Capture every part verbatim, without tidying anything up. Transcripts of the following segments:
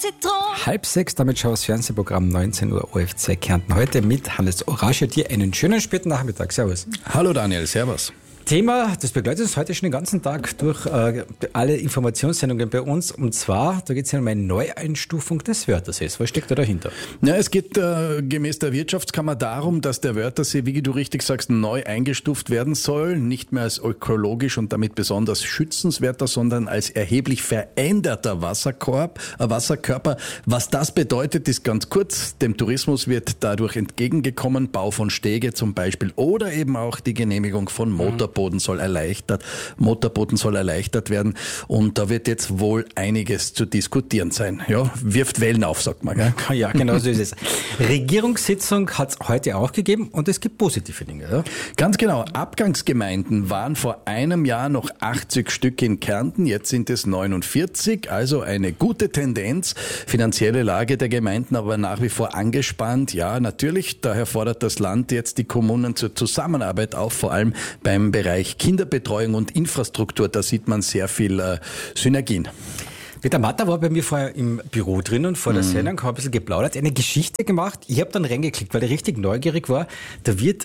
Zitron. Halb sechs, damit schau das Fernsehprogramm neunzehn Uhr O F zwei Kärnten. Heute mit Hannes Orasche. Dir einen schönen späten Nachmittag. Servus. Hallo Daniel, servus. Thema, das begleitet uns heute schon den ganzen Tag durch äh, alle Informationssendungen bei uns. Und zwar, da geht es ja um eine Neueinstufung des Wörthersees. Was steckt da dahinter? Ja, es geht äh, gemäß der Wirtschaftskammer darum, dass der Wörthersee, wie du richtig sagst, neu eingestuft werden soll. Nicht mehr als ökologisch und damit besonders schützenswerter, sondern als erheblich veränderter Wasserkorb, äh, Wasserkörper. Was das bedeutet, ist ganz kurz. Dem Tourismus wird dadurch entgegengekommen. Bau von Stege zum Beispiel oder eben auch die Genehmigung von Motorbooten. Motorboden soll erleichtert, Motorbooten soll erleichtert werden und da wird jetzt wohl einiges zu diskutieren sein. Ja, wirft Wellen auf, sagt man. Gell? Ja, genau so ist es. Regierungssitzung hat es heute auch gegeben und es gibt positive Dinge. Ja? Ganz genau. Abgangsgemeinden waren vor einem Jahr noch achtzig Stück in Kärnten, jetzt sind es neunundvierzig, also eine gute Tendenz. Finanzielle Lage der Gemeinden aber nach wie vor angespannt. Ja, natürlich, daher fordert das Land jetzt die Kommunen zur Zusammenarbeit auf, vor allem beim Bereich Kinderbetreuung und Infrastruktur, da sieht man sehr viel äh, Synergien. Peter Matter war bei mir vorher im Büro drin und vor der Sendung habe ein bisschen geplaudert, eine Geschichte gemacht. Ich habe dann reingeklickt, weil ich richtig neugierig war. Da wird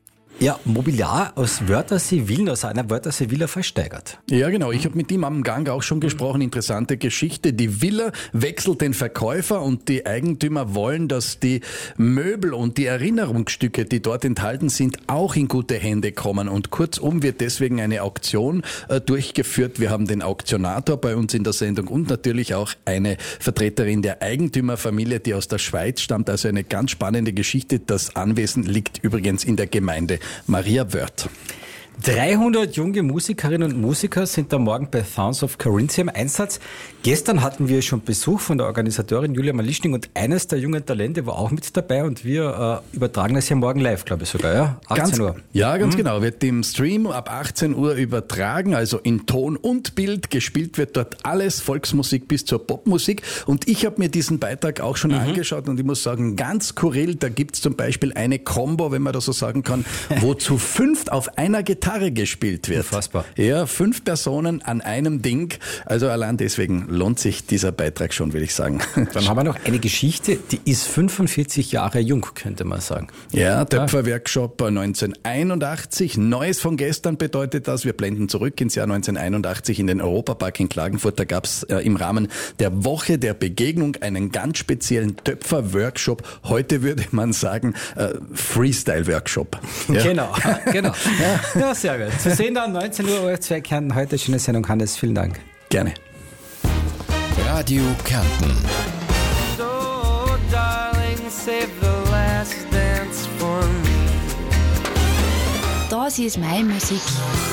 ja Mobiliar aus Wörthersee-Villen, aus einer Wörthersee-Villa versteigert. Ja, genau. Ich habe mit ihm am Gang auch schon gesprochen. Interessante Geschichte. Die Villa wechselt den Verkäufer und die Eigentümer wollen, dass die Möbel und die Erinnerungsstücke, die dort enthalten sind, auch in gute Hände kommen. Und kurzum wird deswegen eine Auktion äh, durchgeführt. Wir haben den Auktionator bei uns in der Sendung und natürlich auch eine Vertreterin der Eigentümerfamilie, die aus der Schweiz stammt. Also eine ganz spannende Geschichte. Das Anwesen liegt übrigens in der Gemeinde Maria Wörth. dreihundert junge Musikerinnen und Musiker sind da morgen bei Sounds of Carinthia im Einsatz. Gestern hatten wir schon Besuch von der Organisatorin Julia Malischning und eines der jungen Talente war auch mit dabei und wir äh, übertragen das ja morgen live, glaube ich sogar, ja? achtzehn Uhr. Ja, ganz mhm. genau. Wird im Stream ab achtzehn Uhr übertragen, also in Ton und Bild. Gespielt wird dort alles, Volksmusik bis zur Popmusik. Und ich habe mir diesen Beitrag auch schon mhm. angeschaut und ich muss sagen, ganz skurril. Da gibt's zum Beispiel eine Combo, wenn man das so sagen kann, wo zu fünft auf einer Gitarre gespielt wird. Unfassbar. Ja, fünf Personen an einem Ding. Also allein deswegen lohnt sich dieser Beitrag schon, will ich sagen. Dann haben wir noch eine Geschichte, die ist fünfundvierzig Jahre jung, könnte man sagen. Ja, Töpfer-Workshop neunzehnhunderteinundachtzig. Neues von gestern bedeutet das. Wir blenden zurück ins Jahr neunzehnhunderteinundachtzig in den Europapark in Klagenfurt. Da gab es äh, im Rahmen der Woche der Begegnung einen ganz speziellen Töpfer-Workshop. Heute würde man sagen äh, Freestyle-Workshop. Ja. Genau, genau. Ja, ja, sehr gut. Zu sehen dann neunzehn Uhr O F zwei Kärnten. Heute schöne Sendung. Hannes, vielen Dank. Gerne. Radio Kärnten. So, darling, save the last dance for me. Das ist meine Musik.